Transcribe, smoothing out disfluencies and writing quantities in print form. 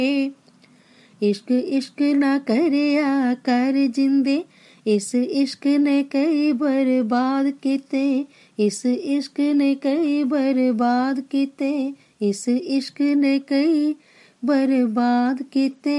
इश्क इश्क ना करिया कर जिंदे, इस इश्क ने कई बर्बाद कीते, इस इश्क ने कई बर्बाद कीते, इस इश्क ने कई बर्बाद कीते।